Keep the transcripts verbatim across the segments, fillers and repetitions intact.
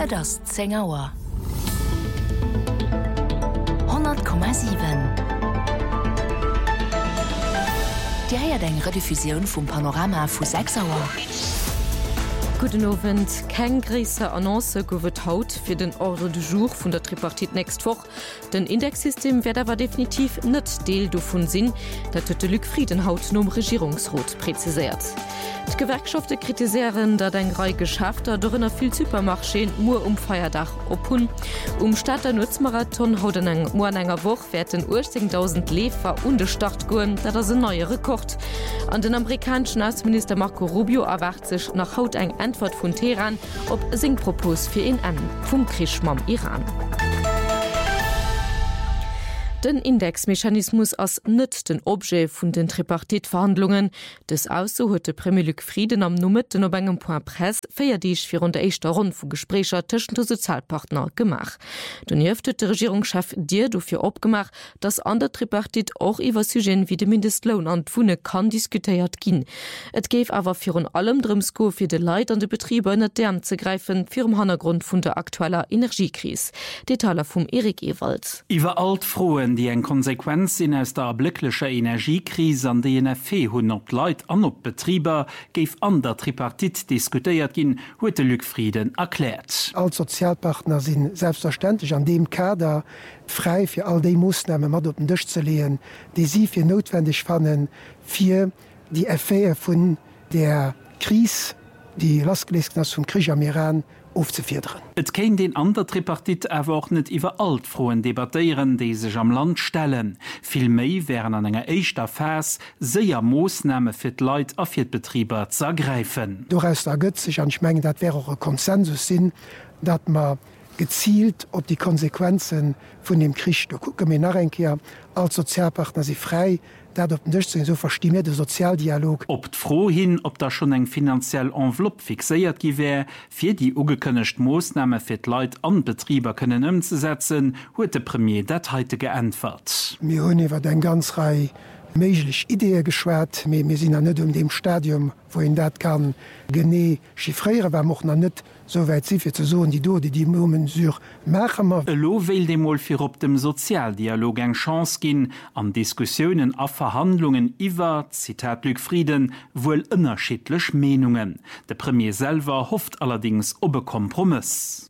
Et ass zehn Auer. hundert Komma sieben. Di heiert eng Rediffusioun vum Panorama vu sechs Auer. Guten Abend. Kein größere Annonce gowet haut für den Ordre du Jour von der Tripartite nächst Woche. Den Indexsystem wird aber definitiv nicht Teil davon sein, das hat Luc Friedenhaut nom Regierungsrat präzisiert. Die Gewerkschaften kritisieren, dass ein Reihe Geschäfte darin viel Supermarché nur um Feiertag ophun. Um Start der Nutzmarathon haut in einer Woche werden achtzigtausend Läfer und der Start gehen, das ist ein neuer Rekord. An den amerikanischen Außenminister Marco Rubio erwartet sich nach Haut ein Antwort von Teheran ob Singpropos für ihn an vom Krieg am Iran. Den Indexmechanismus ass net den Obje vun den Tripartitverhandlungen des ausso huet de Premier Luc Frieden am Nummetten op engem Point Press feier Dich fir run der eischter Rund vu Gesprächer tschen de Sozialpartner gemach. Den jeftet de Regierungschef Dir dofir opgemach, dats an der Tripartit och iwwer Sugen wie de Mindestlohn an d'Wune kann diskutiert ginn. Et géif awer fir un allem Drmsko fir de Leiit an de Betriebe net dern ze greifen fir um Hannergrund vun der aktueller Energiekris. Detailer vum Erik Ewald. Iwer alt froen die eng Konsequenz in aus der erblicklicher Energiekrise an de N F E hundert Leiit an op Betrieber geif an der Tripartit diskutiert gin, huete Luc Frieden erklärt. Als Sozialpartner sind selbstverständlich an dem Kader frei für all die Maßnahmen mat op den Tisch zu lehen, die sie für notwendig fanden für die Effekte von der Krise, die losgelegt ist vom Krieg am Iran, aufzufedern. Et kein den an der Tripartit awer net iwwer altfroen debatteieren, die sich am Land stellen. Viel méi wären an enger eischter Fas séier Moosname fir d Leiit a fir Betrieber zu ergreifen. Daraus ergëtt sich an Schmengen, dat wäre auch ein Konsensus sinn, dat man gezielt op die Konsequenzen vun dem Krieg nachkehr als Sozialpartner sie frei, dat op den so verstimme de Sozialdialog. Ob froh hin, ob da schon eng finanziell Envelopp fixiert gewär, fir die ugekönnecht Moosnahme fir Leiit an Betrieber können umzusetzen, huet de Premier dat heute geantwort. Mir hun iwwer den ganz Reihe méiglich Idee geschwert, mir mir sind net um dem Stadium, wohin dat kann gené chiffriere, war mo net soweit sie zu so die do die die Momen sur machen. Lo will dem mal fir op dem Sozialdialog eng Chance gin an Diskussionen a Verhandlungen iwwer Zitat Luc Frieden wohl unterschiedlich Menungen. Der Premier selber hofft allerdings ob e Kompromiss.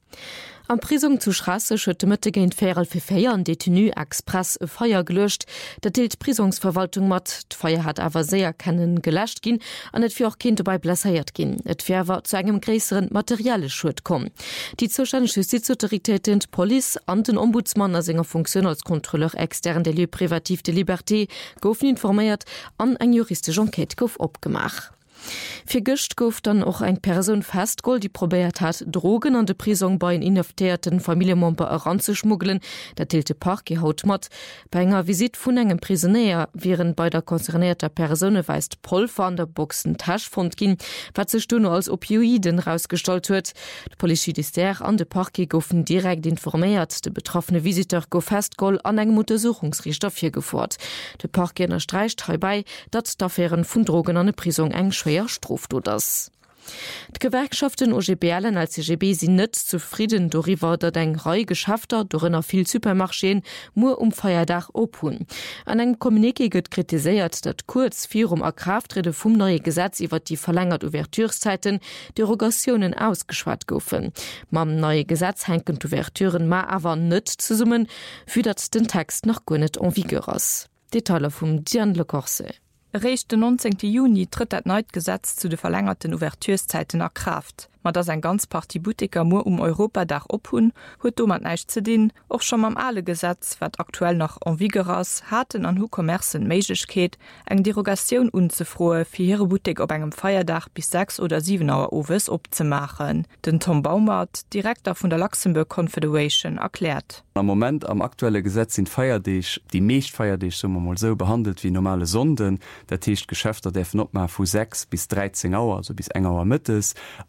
Am Prisung zu Strasse schütte Mitte gegen Ferel für Feier und Detenu Express e Feuer gelöscht. Der tilt Prisungsverwaltung mat. Die Feuer hat aber sehr kennen gelöscht gin, an et für auch Kind dabei blessiert gin. Et Feuer war zu einem größeren materielle Schuld kommen. Die zuständige Justizautoritäten, die Police und den Ombudsmann als enger Funktion als Kontrolleur extern der Lieu Privativ de Liberté goufen informiert an eng juristische Enquete gouf opgemacht. Für Gücht gouf dann auch ein Person festgeholt, die probiert hat, Drogen an de Prisung bei den inhaftierten Familienmember heranzuschmuggeln. Der tilte Parke haut mat. Bei einer Visit von einem Prisonnier während bei der konzernierter Person weist Pulver an der Boxen Taschfund ging, was sich nur als Opioiden rausgestellt wird. Die Polizeidienste an de Parke goufen direkt informiert. Der betroffene Visitor gouf festgeholt an einem Untersuchungsrichter hier gefordert. Der Parke unterstreicht dabei, dass die Affären von Drogen an der Prisung eng schwer struft du das. Die Gewerkschaften O G B L als C G B sind nicht zufrieden darüber, dass ein Reihe Geschäfte darin viel Supermarscheen nur um Feiertag ophun. An einem Kommuniqué wird kritisiert, dass kurz vier um Erkraftrede vom neuen Gesetz über die verlängerte Ouverturszeiten Derogationen ausgeschwart goufen. Mam neue Gesetz hängen Ouverturen ma aber nicht zusammen, für das den Text noch gar nicht en vigueur ist. Details vom Diane Le Corset. Recht den neunzehnten Juni tritt dat neut Gesetz zu de verlängerten Ouverturszeiten a Kraft. mat ass ein ganz Party Butiker mo um Europadach ophun, huet do mat neicht ze din, och schon am alle Gesetz wat aktuell noch en vigueur ass, haten an hu Kommerzen Meigkeet eng Derogationun unzefroe fir hire Butik op engem Feierdach bis sechs oder sieben Auer Owes opzemachen. Den Tom Baumart, Direktor vun der Luxemburg Confederation, erklärt. Am Moment am aktuelle Gesetz sind Feierdeich, die meescht Feierdeich so mal so behandelt wie normale Sonden, der Techt Geschäfter defen op ma vu sechs bis dreizehn Auer, also bis eng Auer mittes, am mat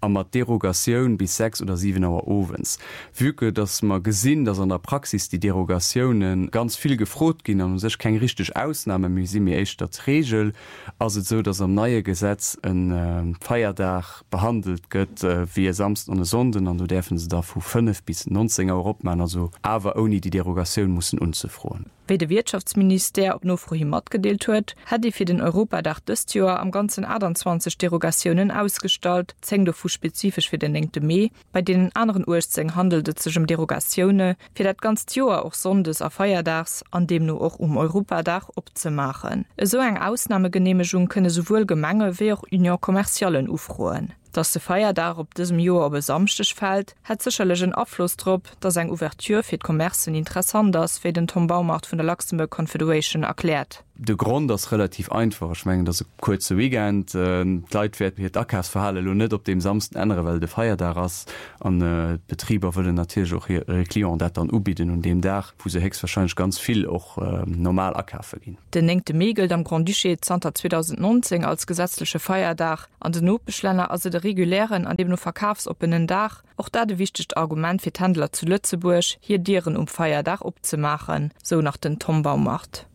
Derogationun bis sechs oder sieben Uhr ofens. Wüke, dass man gesinn, dass an der Praxis die Derogationen ganz viel gefrot gin an sech kein richtig Ausnahme mir echt dat Regel, also so dass am neue Gesetz ein äh, Feierdach behandelt gött äh, wie samst und sonden an du dürfen sie da vu fünf bis neunzehn Euro Männer so aber oni die Derogation mussssen unzufroen. Wie der Wirtschaftsminister op no mat gedeelt huet, hat die fir den Europadach des Jahr am ganzen achtundzwanzig Derogationen ausgestalt, zeng do fu spezifisch fir den engte Mai, bei denen anderen Urzeng handelte sech um Derogationune, fir dat ganz Joer auch Sondes a Feierdachs, an dem nur auch um Europadach opzemachen. So eng Ausnahmegenehmigung könne sowohl Gemenge wie auch Union kommerziellen ufroen. Dass de Feierdach op diesem Joer op samstech fällt, hat sicherlichen Abfluss trop, dass eng Ouvertür fir Kommerzen interessant ist, wie den Tom Baumarkt von der Luxemburg Confederation erklärt. De Grund ist relativ einfach. Ich meine, das kurze Weekend äh, Leitwert wie Dackers verhalen und nicht op dem samsten andere Welt de Feier daras an äh, Betrieber würde natürlich auch ihre Klienten dat dann ubieten und dem Dach wo se hex wahrscheinlich ganz viel auch äh, normal akaffe gehen. Den engte Megel am Grand Duché Santa zwanzig neunzehn als gesetzliche Feierdach an den Notbeschlenner also der regulären an dem nur verkaufsopenen Dach auch da de wichtigste Argument für Händler zu Lützeburg hier deren um Feierdach opzumachen, so nach den Tombaumacht.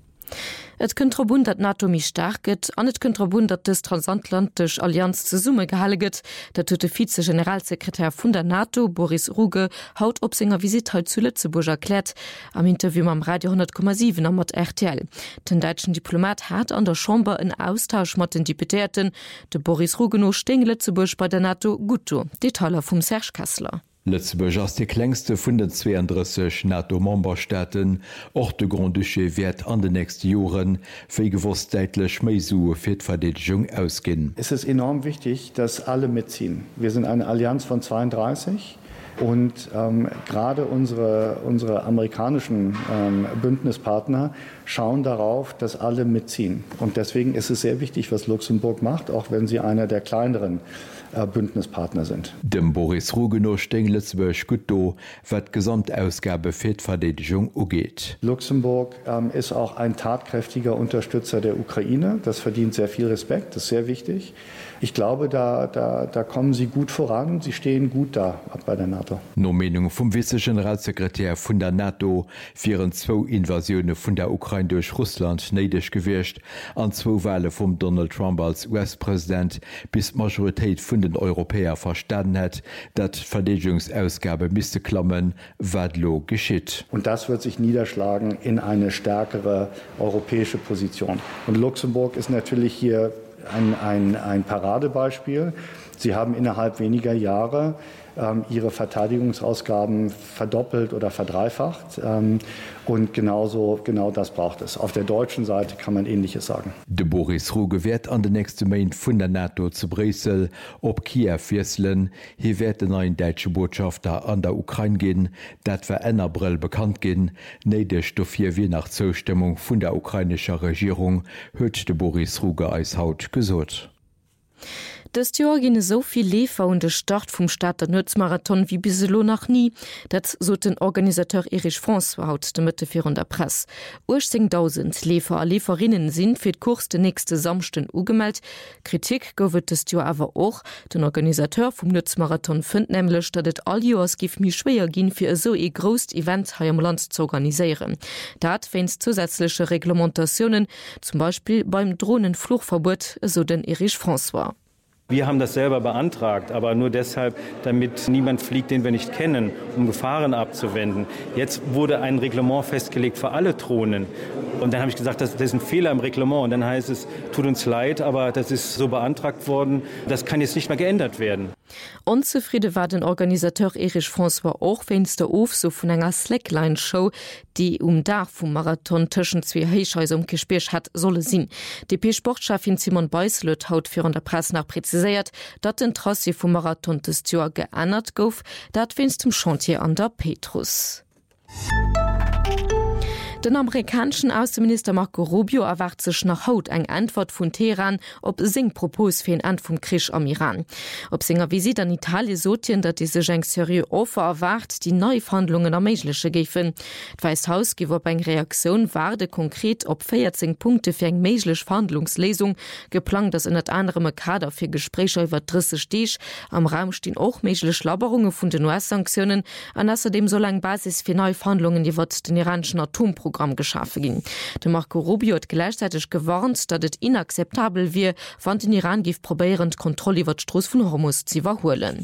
Et kënnt Bund dat NATO mi starket, an et kënnt Bund dat des transatlantisch Allianz ze Summe gehalleget, dat huet de Vizegeneralsekretär vun der NATO Boris Ruge haut op senger Visit halt zu Lützeburg erklärt, am Interview am Radio hundert Komma sieben am mat R T L. Den deutschen Diplomat hat an der Chamber en Austausch mat den Deputierten, de Boris Ruge no steng Lützeburg bei der NATO Guto, Detailer vum Serge Kassler. Lützeburg ass die klengste vun den zweiunddreißig NATO-Memberstaaten, och de Grand Duché werd an den nächsten Joren fir gewusst deitlech méi Sue fir d'Verdedigung ausginn. Es ist enorm wichtig, dass alle mitziehen. Wir sind eine Allianz von zweiunddreißig. Und ähm, gerade unsere, unsere amerikanischen ähm, Bündnispartner schauen darauf, dass alle mitziehen. Und deswegen ist es sehr wichtig, was Luxemburg macht, auch wenn sie einer der kleineren äh, Bündnispartner sind. Dem Boris Rugeno Stenglesburg Gutto wird Gesamtausgabe für die Verteidigung ugeht. Luxemburg ähm, ist auch ein tatkräftiger Unterstützer der Ukraine. Das verdient sehr viel Respekt, das ist sehr wichtig. Ich glaube, da, da, da kommen Sie gut voran. Sie stehen gut da bei der NATO. No Meinung vom Vizegeneralsekretär von der NATO vieren zwei Invasionen von der Ukraine durch Russland neidisch gewirrscht, an zwei Wahlen von Donald Trump als U S-Präsident, bis die Majorität von den Europäern verstanden hat, dass die Verteidigungsausgabe müsste klammen, was lo geschieht. Und das wird sich niederschlagen in eine stärkere europäische Position. Und Luxemburg ist natürlich hier Ein, ein, ein Paradebeispiel. Sie haben innerhalb weniger Jahre ähm, ihre Verteidigungsausgaben verdoppelt oder verdreifacht. Ähm, und genauso, genau das braucht es. Auf der deutschen Seite kann man Ähnliches sagen. De Boris Ruge wird an den nächsten Main von der NATO zu Brüssel ob Kiew wirselen. Hier wird ein neuer deutscher Botschafter an der Ukraine gehen. Das wird Ende April bekannt gehen. Neidisch dafür wie nach Zustimmung von der ukrainischen Regierung hat de Boris Ruge als Haut gesucht. Das Jahr gene soviel Lefer und der Start vom Start der Nutzmarathon wie biselo nach nie, dat so den Organisateur Erich François haut de Mitte vier der Press. Urtausend Lefer a Leferinnen sind fir d Kurs de nächste Samsten ugemeldt. Kritik gowet das Jahr aber auch. Den Organisateur vom Nutzmarathon findt nämlich, dat et all Jahres gif mir schwer gin fir so e grost Event ha im Land zu organisieren. Dat fäns zusätzliche Reglementationen, zum Beispiel beim Drohnenfluchverbot, so den Erich François. Wir haben das selber beantragt, aber nur deshalb, damit niemand fliegt, den wir nicht kennen, um Gefahren abzuwenden. Jetzt wurde ein Reglement festgelegt für alle Drohnen. Und dann habe ich gesagt, das, das ist ein Fehler im Reglement. Und dann heißt es, tut uns leid, aber das ist so beantragt worden. Das kann jetzt nicht mehr geändert werden. Unzufrieden war den Organisateur Erich François auch, wenn es der Of so von einer Slackline-Show, die um Dach vom Marathon zwischen zwei Heischhäuser umgespielt hat, solle sein. Die P-Sportchefin Simon Beislöt haut für der Presse nach präzisiert, dass den Trasse vom Marathon des Jahr geändert gouf, dat wenn's zum Chantier an der Petrus. Den amerikanischen Außenminister Marco Rubio erwart sech nach Haut eng Antwort vun Teheran op seng Propos fir en An vum Krisch am Iran. Op senger Visit an Italie sotien, dat diese Genng serie Offer erwart, die Neuverhandlungen ermeiglesche gefen. D'Weishaus giwer op eng Reaktion warde konkret op vierzehn Punkte fir eng meiglech Verhandlungslesung geplant, dass in net andere Kader fir Gespräche iwwer drisse Stech am Raum stehen och meiglech Laberungen vun den U S-Sanktionen an außerdem so lang Basis fir Neuverhandlungen iwwer den iranischen Atomprogramm geschaffen ging. De Marco Rubio hat gleichzeitig gewarnt, dat het inakzeptabel wie, wann den Iran gif probierend Kontrolle iwwer d'Stross vun Hormuz zu überholen.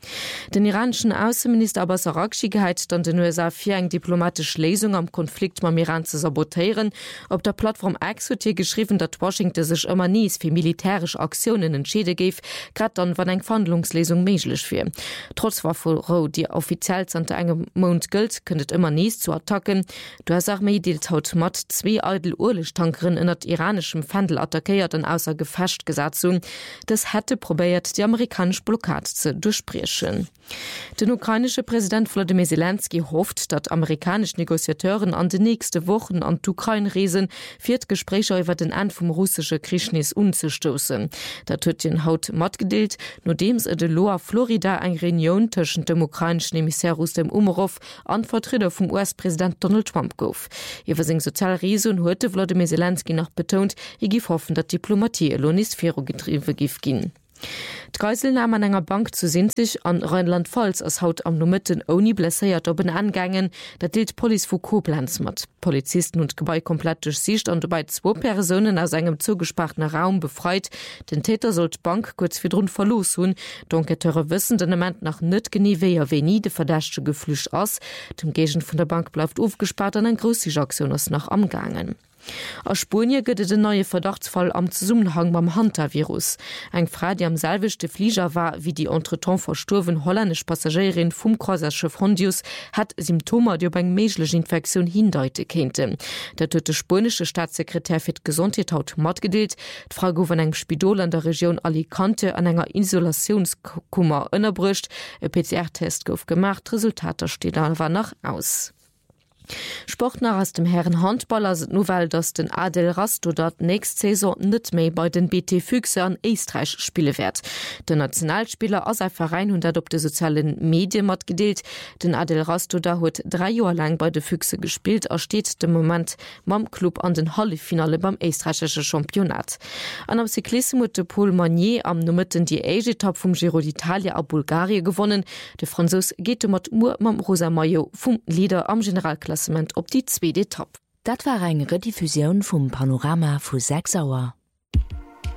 Den iranischen Außenminister Abbas Araghchi geheizt an den U S A fir eng diplomatisch Lesung am Konflikt mam Iran zu sabotieren. Op der Plattform X hat hier geschrieben, dat Washington sich immer nies für militärisch Aktionen entschäde gef, grad dann wann eng Verhandlungslesung meiglech fir. Trotz war vor Ro die offiziell an engem Mond gilt, könnet immer nies zu attacken. Du hast auch medielt haut mat zwei Eidel Urlechtankeren in dat iranischem Fandel attackiert an außer gefascht gesagt so, das hätte probiert die amerikanische Blockade zu durchsprechen. Den ukrainische Präsident Volodymyr Zelensky hofft, dat amerikanisch Negoziateuren an de nächste Wochen an d'Ukraine reesen, fir Gespräche über den An vom russische Krischnis unzustoßen. Dat huet den Haut mat gedeelt, nur dems e de Loa Florida eng Reunion tschen dem ukrainischen Emissär aus dem Umerov an Vertreter vom U S-Präsident Donald Trump gouf. Iwer seg Sozialreson huete Volodymyr Zelensky noch betont, er gif hoffen, dat Diplomatie Elonisphäre getriebe gif gin. D'Geiselnahme an enger Bank zu Sinzig an Rheinland-Pfalz as haut am Numitten oni blesséiert oben angangen, dat deelt Police vu Koblenz mat. Polizisten und Gebäi komplett durchsicht an dabei zwo Personen aus engem zugesparten Raum befreit. Den Täter sollt Bank kurz fir rund verlos hun. D'Enquêteure wissen den Moment nach net genie wéier wie nie de Verdächte geflücht ass. Dem Gegent vun der Bank bleibt aufgespart an en grossige Aktion ass nach amgangen. Aus Spurnie gëtt de neue Verdachtsfall am Zusammenhang beim Hantavirus. Eng Frau, die am selvichte Flieger war wie die entretemps verstorven holländisch Passagierin vum Kreuzerschiff Hondius, hat Symptome, die op eng meiglege Infektion hindeute kennte. Der tote spanische Staatssekretär fir Gesundheit haut mat gedeelt. Frau gouf an eng Spidol an der Region Alicante an enger Isolationskummer ënnerbrucht. E P C R-Test gouf gemacht, Resultater steht aber noch aus. Sportner aus dem Herren Handballer sind Novel, dass den Adel Rasto dort nächst Saison nicht mehr bei den B T Füchse an Österreich spielen wird. Der Nationalspieler aus einem Verein und hat auf den sozialen Medien hat gedeelt. Den Adel Rasto da hat drei Jahre lang bei den Füchse gespielt, er steht im Moment beim Club an den Halbfinale beim österreichischen Championat. Und am Cyclismus hat Paul Magnier am Nummitten die A-Etappe vom Giro d'Italia ab Bulgarien gewonnen. Der Franzose geht mit nur mit dem rosa Maillot vom Leader am Generalklasse op die zweite Top. Dat war eng Rediffusion vum Panorama vu sechs Auer.